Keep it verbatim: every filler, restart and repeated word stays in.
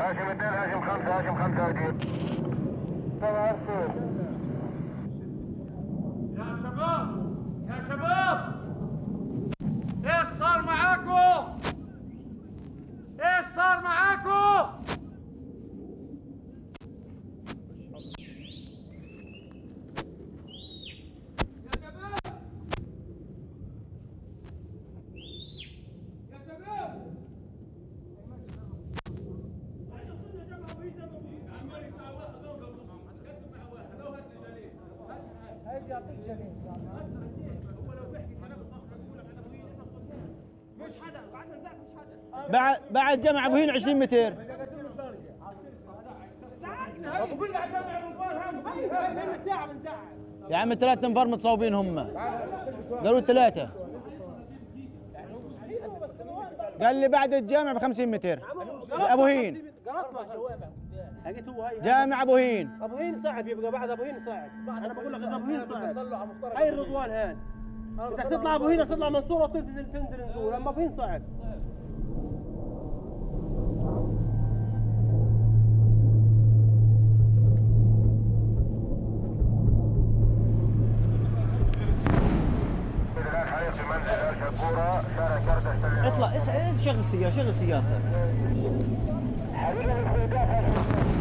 هاشم اثنين هاشم خمسة هاشم خمسة أجيب. طبعا الصوت. يا شباب يا شباب ايش صار معاكم؟ ايش صار معاكم؟ يا شباب يا شباب هيجي يعطيك جنين هو لو بيحكي كلام الضخم يقول لك انا بغير مش حدا بعد ما نزعت مش حدا بعد بعد جمع ابو هين عشرين متر. بقول لك جمع الرجال ساعه بنزعل يا عم ثلاث انفار متصوبين هم. قالوا ثلاثة. قال لي بعد الجامع ب خمسين متر. ابو هين جامع ابو هين. ابو هين صعب يبقى بعد ابو هين صعب. انا بقول لك ابو هين صعب. هاي الرضوان هان بدك تطلع ابو هين تطلع منصوره وتنزل تنزل نزول، اما ابو هين صعب. اطلع شغل سيارة شغل سيارتك.